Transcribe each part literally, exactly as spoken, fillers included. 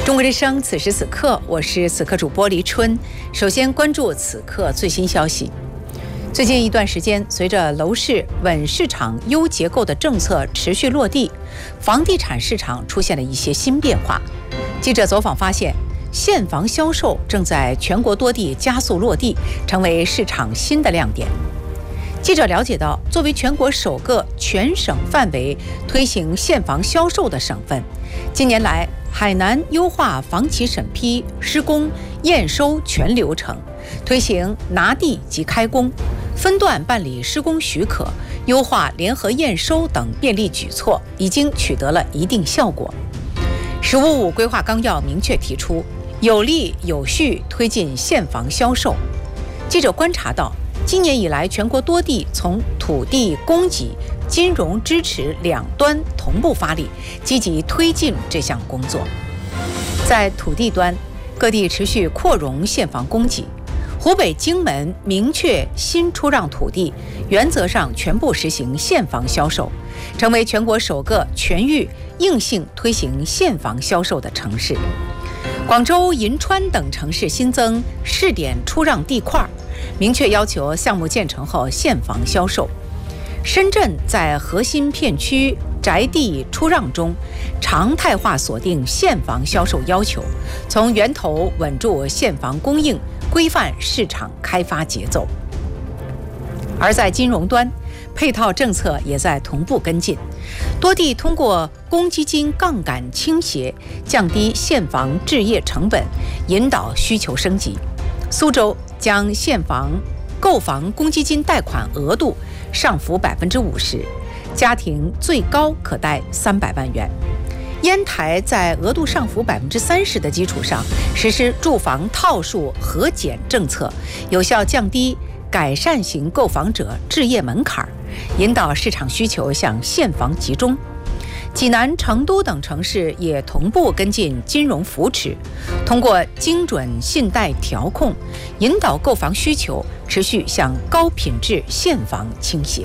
中国之声，此时此刻，我是此刻主播黎春。首先关注此刻最新消息。最近一段时间，随着楼市稳市场优结构的政策持续落地，房地产市场出现了一些新变化。记者走访发现，现房销售正在全国多地加速落地，成为市场新的亮点。记者了解到，作为全国首个全省范围推行现房销售的省份，近年来海南优化房企审批、施工、验收全流程，推行拿地即开工、分段办理施工许可、优化联合验收等便利举措，已经取得了一定效果。“十五五”规划纲要明确提出，有力有序推进现房销售。记者观察到，今年以来，全国多地从土地供给、金融支持两端同步发力，积极推进这项工作。在土地端，各地持续扩容现房供给。湖北荆门明确新出让土地，原则上全部实行现房销售，成为全国首个全域硬性推行现房销售的城市。广州、银川等城市新增试点出让地块，明确要求项目建成后现房销售。深圳在核心片区宅地出让中，常态化锁定现房销售要求，从源头稳住现房供应，规范市场开发节奏。而在金融端，配套政策也在同步跟进，多地通过公积金杠杆倾斜，降低现房置业成本，引导需求升级。苏州将现房购房公积金贷款额度上浮百分之五十，家庭最高可贷三百万元。烟台在额度上浮百分之三十的基础上，实施住房套数核减政策，有效降低改善型购房者置业门槛，引导市场需求向现房集中。济南、成都等城市也同步跟进金融扶持，通过精准信贷调控，引导购房需求持续向高品质现房倾斜。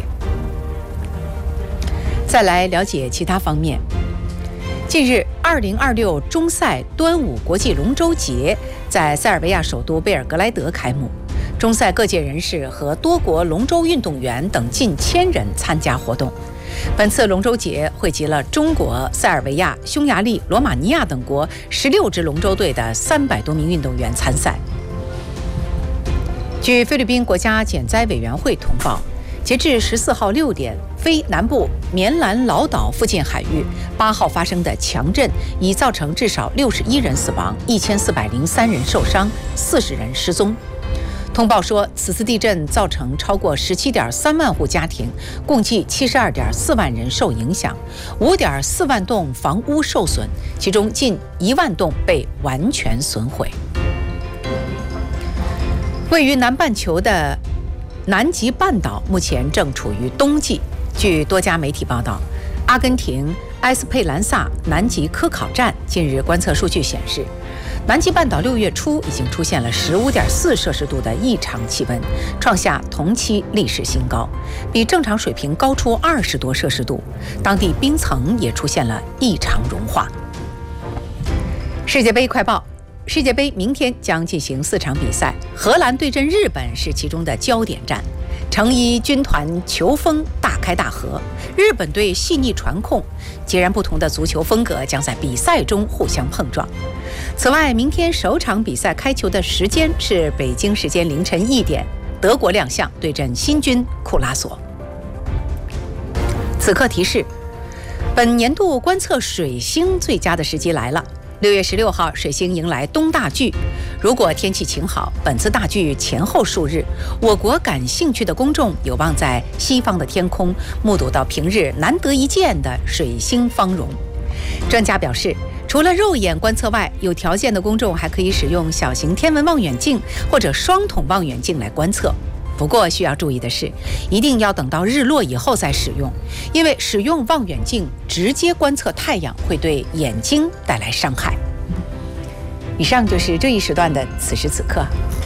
再来了解其他方面。近日，二零二六中赛端午国际龙舟节在塞尔维亚首都贝尔格莱德开幕。中赛各界人士和多国龙舟运动员等近千人参加活动。本次龙舟节汇集了中国、塞尔维亚、匈牙利、罗马尼亚等国十六支龙舟队的三百多名运动员参赛。据菲律宾国家减灾委员会通报，截至十四号六点，菲南部棉兰老岛附近海域八号发生的强震已造成至少六十一人死亡，一千四百零三人受伤，四十人失踪。通报说，此次地震造成超过十七点三万户家庭，共计七十二点四万人受影响，五点四万栋房屋受损，其中近一万栋被完全损毁。位于南半球的南极半岛目前正处于冬季。据多家媒体报道，阿根廷埃斯佩兰萨南极科考站近日观测数据显示，南极半岛六月初已经出现了十五点四摄氏度的异常气温，创下同期历史新高，比正常水平高出二十多摄氏度。当地冰层也出现了异常融化。世界杯快报：世界杯明天将进行四场比赛，荷兰对阵日本是其中的焦点战。成衣军团球风大开大合，日本队细腻传控，截然不同的足球风格将在比赛中互相碰撞。此外，明天首场比赛开球的时间是北京时间凌晨一点，德国亮相对阵新军库拉索。此刻提示：本年度观测水星最佳的时机来了。六月十六号，水星迎来东大距。如果天气晴好，本次大距前后数日，我国感兴趣的公众有望在西方的天空目睹到平日难得一见的水星芳容。专家表示，除了肉眼观测外，有条件的公众还可以使用小型天文望远镜或者双筒望远镜来观测。不过需要注意的是，一定要等到日落以后再使用，因为使用望远镜直接观测太阳会对眼睛带来伤害。以上就是这一时段的此时此刻。